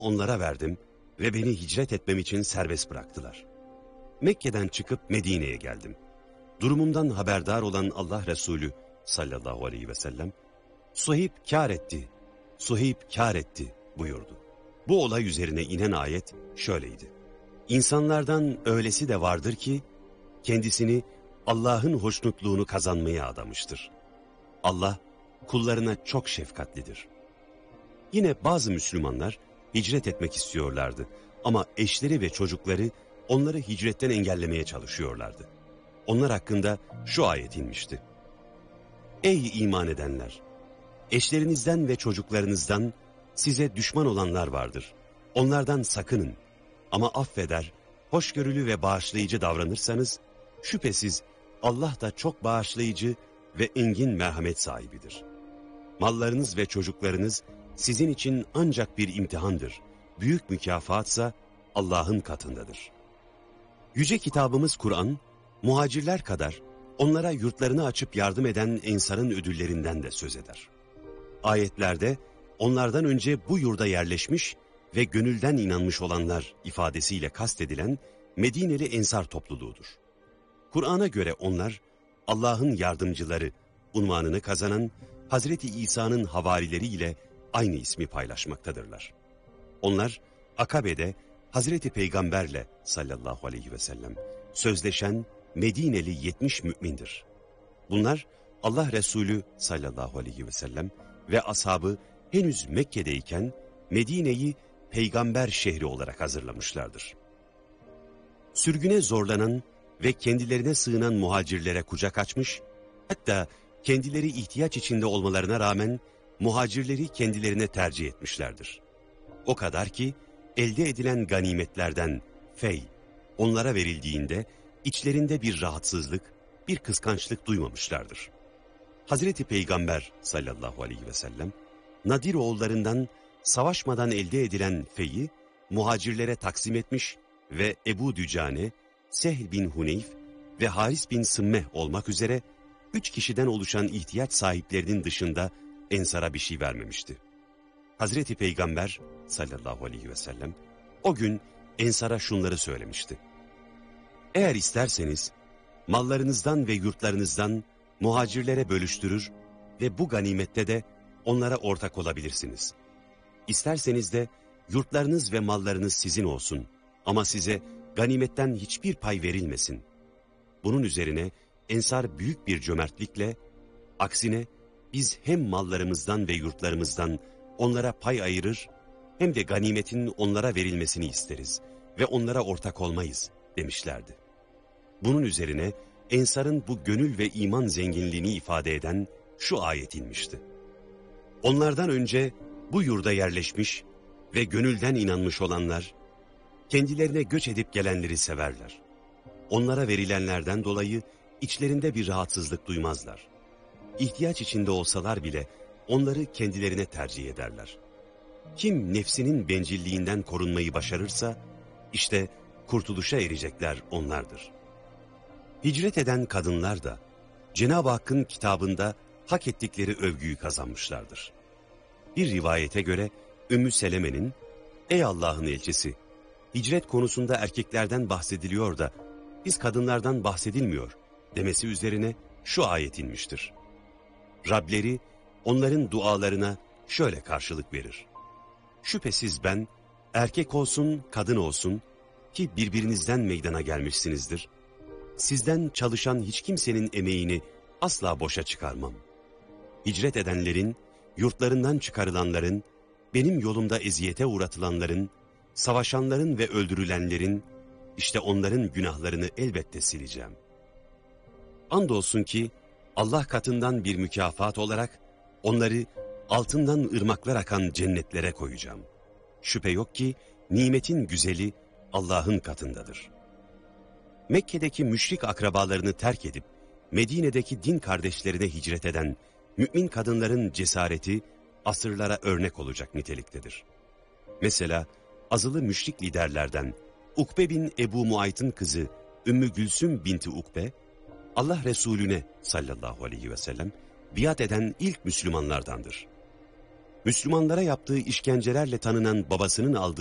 onlara verdim ve beni hicret etmem için serbest bıraktılar. Mekke'den çıkıp Medine'ye geldim. Durumumdan haberdar olan Allah Resulü sallallahu aleyhi ve sellem, Suheyb kâr etti, Suheyb kâr etti buyurdu. Bu olay üzerine inen ayet şöyleydi. İnsanlardan öylesi de vardır ki, kendisini Allah'ın hoşnutluğunu kazanmaya adamıştır. Allah kullarına çok şefkatlidir. Yine bazı Müslümanlar hicret etmek istiyorlardı ama eşleri ve çocukları onları hicretten engellemeye çalışıyorlardı. Onlar hakkında şu ayet inmişti. Ey iman edenler! Eşlerinizden ve çocuklarınızdan size düşman olanlar vardır. Onlardan sakının ama affeder, hoşgörülü ve bağışlayıcı davranırsanız şüphesiz Allah da çok bağışlayıcı ve engin merhamet sahibidir. Mallarınız ve çocuklarınız sizin için ancak bir imtihandır. Büyük mükafatsa Allah'ın katındadır. Yüce kitabımız Kur'an, muhacirler kadar onlara yurtlarını açıp yardım eden ensarın ödüllerinden de söz eder. Ayetlerde onlardan önce bu yurda yerleşmiş ve gönülden inanmış olanlar ifadesiyle kastedilen Medineli ensar topluluğudur. Kur'an'a göre onlar Allah'ın yardımcıları unvanını kazanan Hazreti İsa'nın havarileri ile aynı ismi paylaşmaktadırlar. Onlar Akabe'de Hazreti Peygamberle sallallahu aleyhi ve sellem sözleşen Medineli 70 mümindir. Bunlar Allah Resulü sallallahu aleyhi ve sellem ve ashabı henüz Mekke'deyken Medine'yi peygamber şehri olarak hazırlamışlardır. Sürgüne zorlanan ve kendilerine sığınan muhacirlere kucak açmış, hatta kendileri ihtiyaç içinde olmalarına rağmen muhacirleri kendilerine tercih etmişlerdir. O kadar ki elde edilen ganimetlerden fey onlara verildiğinde içlerinde bir rahatsızlık, bir kıskançlık duymamışlardır. Hazreti Peygamber sallallahu aleyhi ve sellem, Nadir oğullarından savaşmadan elde edilen feyi muhacirlere taksim etmiş ve Ebu Dücane, Sehl bin Huneyf ve Haris bin Sımmeh olmak üzere 3 kişiden oluşan ihtiyaç sahiplerinin dışında ensara bir şey vermemişti. Hazreti Peygamber sallallahu aleyhi ve sellem o gün ensara şunları söylemişti. Eğer isterseniz mallarınızdan ve yurtlarınızdan muhacirlere bölüştürür ve bu ganimette de onlara ortak olabilirsiniz. İsterseniz de yurtlarınız ve mallarınız sizin olsun ama size ganimetten hiçbir pay verilmesin. Bunun üzerine ensar büyük bir cömertlikle, aksine biz hem mallarımızdan ve yurtlarımızdan onlara pay ayırır hem de ganimetin onlara verilmesini isteriz ve onlara ortak olmayız demişlerdi. Bunun üzerine ensarın bu gönül ve iman zenginliğini ifade eden şu ayet inmişti. Onlardan önce bu yurda yerleşmiş ve gönülden inanmış olanlar, kendilerine göç edip gelenleri severler. Onlara verilenlerden dolayı içlerinde bir rahatsızlık duymazlar. İhtiyaç içinde olsalar bile onları kendilerine tercih ederler. Kim nefsinin bencilliğinden korunmayı başarırsa, işte kurtuluşa erecekler onlardır. Hicret eden kadınlar da Cenab-ı Hakk'ın kitabında hak ettikleri övgüyü kazanmışlardır. Bir rivayete göre Ümmü Seleme'nin, ''Ey Allah'ın elçisi, hicret konusunda erkeklerden bahsediliyor da biz kadınlardan bahsedilmiyor.'' demesi üzerine şu ayet inmiştir. Rableri onların dualarına şöyle karşılık verir. Şüphesiz ben erkek olsun kadın olsun ki birbirinizden meydana gelmişsinizdir. Sizden çalışan hiç kimsenin emeğini asla boşa çıkarmam. Hicret edenlerin, yurtlarından çıkarılanların, benim yolumda eziyete uğratılanların, savaşanların ve öldürülenlerin, işte onların günahlarını elbette sileceğim. Andolsun ki Allah katından bir mükafat olarak onları altından ırmaklar akan cennetlere koyacağım. Şüphe yok ki nimetin güzeli Allah'ın katındadır. Mekke'deki müşrik akrabalarını terk edip Medine'deki din kardeşlerine hicret eden mümin kadınların cesareti asırlara örnek olacak niteliktedir. Mesela azılı müşrik liderlerden Ukbe bin Ebu Muayt'ın kızı Ümmü Gülsüm binti Ukbe, Allah Resulüne sallallahu aleyhi ve sellem biat eden ilk Müslümanlardandır. Müslümanlara yaptığı işkencelerle tanınan babasının aldığı